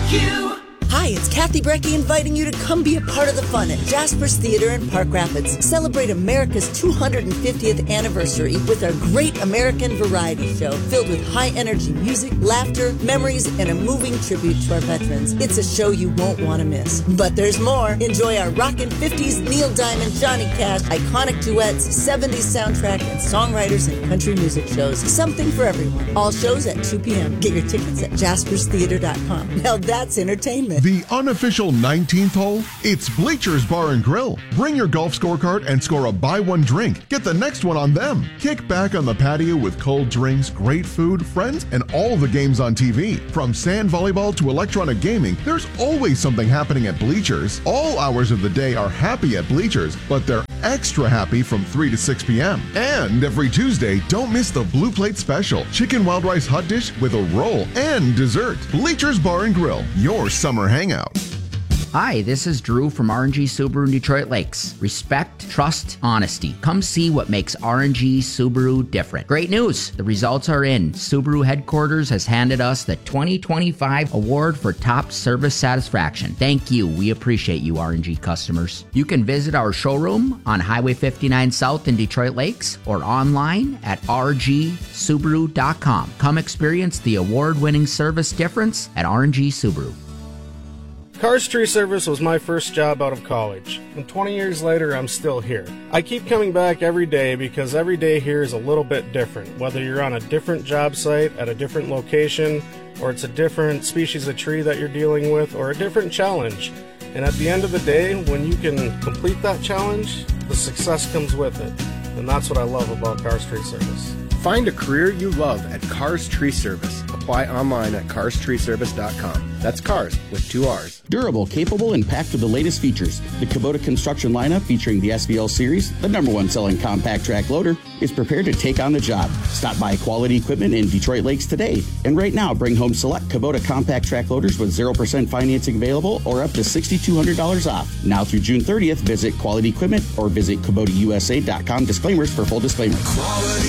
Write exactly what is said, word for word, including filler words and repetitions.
you. Hi, it's Kathy Brecky inviting you to come be a part of the fun at Jasper's Theater in Park Rapids. Celebrate America's two hundred fiftieth anniversary with our Great American Variety Show filled with high-energy music, laughter, memories, and a moving tribute to our veterans. It's a show you won't want to miss. But there's more. Enjoy our rockin' fifties, Neil Diamond, Johnny Cash, iconic duets, seventies soundtrack, and songwriters and country music shows. Something for everyone. All shows at two p.m. Get your tickets at jaspers theater dot com. Now that's entertainment. The unofficial nineteenth hole, it's Bleachers Bar and Grill. Bring your golf scorecard and score a buy one drink. Get the next one on them. Kick back on the patio with cold drinks, great food, friends, and all the games on T V. From sand volleyball to electronic gaming, there's always something happening at Bleachers. All hours of the day are happy at Bleachers, but they're extra happy from three to six p.m. And every Tuesday, don't miss the Blue Plate Special. Chicken wild rice hot dish with a roll and dessert. Bleachers Bar and Grill, your summer hangout. Hi, this is Drew from R and G Subaru in Detroit Lakes. Respect, trust, honesty. Come see what makes R and G Subaru different. Great news! The results are in. Subaru headquarters has handed us the twenty twenty-five award for top service satisfaction. Thank you. We appreciate you, R and G customers. You can visit our showroom on Highway fifty-nine South in Detroit Lakes or online at r g subaru dot com. Come experience the award-winning service difference at R and G Subaru. Cars Tree Service was my first job out of college, and twenty years later I'm still here. I keep coming back every day because every day here is a little bit different, whether you're on a different job site at a different location, or it's a different species of tree that you're dealing with, or a different challenge. And at the end of the day, when you can complete that challenge, the success comes with it. And that's what I love about Cars Tree Service. Find a career you love at Cars Tree Service. Apply online at cars tree service dot com. That's cars with two R's. Durable, capable, and packed with the latest features. The Kubota construction lineup featuring the S V L series, the number one selling compact track loader, is prepared to take on the job. Stop by Quality Equipment in Detroit Lakes today. And right now, bring home select Kubota compact track loaders with zero percent financing available or up to six thousand two hundred dollars off. Now through June thirtieth, visit Quality Equipment or visit Kubota U S A dot com. Disclaimers for full disclaimers. Quality